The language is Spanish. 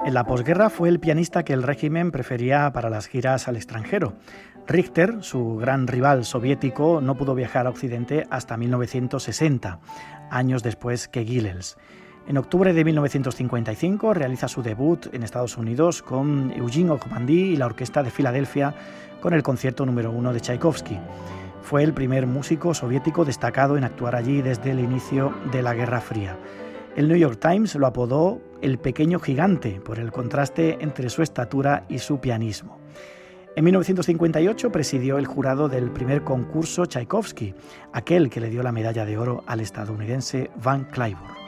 En la posguerra fue el pianista que el régimen prefería para las giras al extranjero. Richter, su gran rival soviético, no pudo viajar a Occidente hasta 1960, años después que Gilels. En octubre de 1955 realiza su debut en Estados Unidos con Eugene Ochmandy y la Orquesta de Filadelfia con el concierto número 1 de Tchaikovsky. Fue el primer músico soviético destacado en actuar allí desde el inicio de la Guerra Fría. El New York Times lo apodó el pequeño gigante por el contraste entre su estatura y su pianismo. En 1958 presidió el jurado del primer concurso Tchaikovsky, aquel que le dio la medalla de oro al estadounidense Van Cliburn.